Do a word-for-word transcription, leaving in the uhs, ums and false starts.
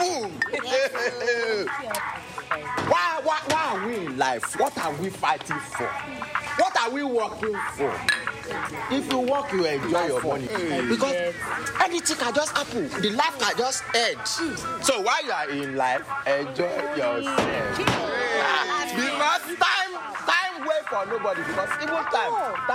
Boom. why, why, why are we in life? What are we fighting for? What are we working for? If you work, you enjoy your money. Because anything can just happen. The life can just end. So while you are in life, enjoy yourself. Because time, time wait for nobody. Because even time.